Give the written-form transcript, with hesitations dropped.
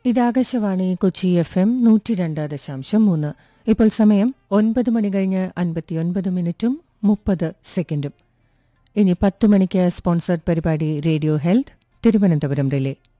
ഇത് ആകാശവാണി കൊച്ചി FM 102.3. ഇപ്പോൾ സമയം 9 മണി കഴിഞ്ഞ് 59 മിനിറ്റും 30 സെക്കൻഡും. ഇനി 10 മണിക്ക് സ്പോൺസർഡ് പരിപാടി റേഡിയോ ഹെൽത്ത് തിരുവനന്തപുരം റിലേ.